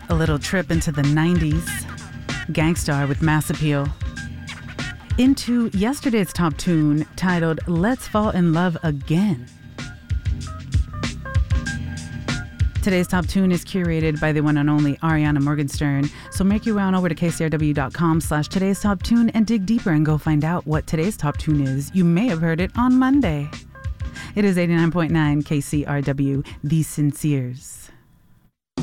A little trip into the 90s. Gangstar with Mass Appeal. Into yesterday's top tune titled Let's Fall in Love Again. Today's top tune is curated by the one and only Ariana Morgenstern. So make your way on over to kcrw.com/today's top tune and dig deeper and go find out what today's top tune is. You may have heard it on Monday. It is 89.9 KCRW, The Sinceres.